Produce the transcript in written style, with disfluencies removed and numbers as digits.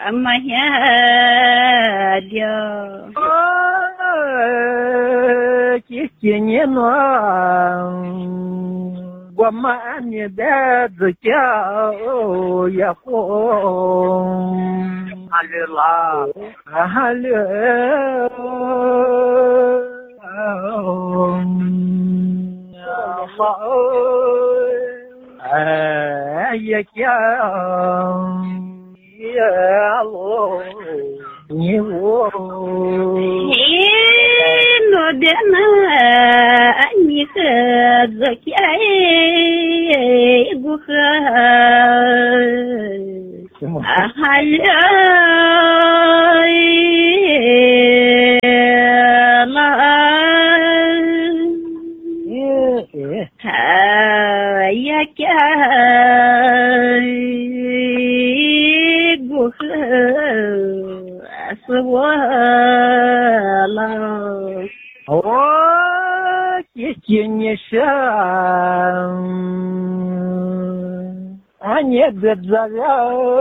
Amaya dia. Кисти Гуамани дедзя я хом алила я No dena anika zakiai buka ya kya buka aswala кисти а не дедзя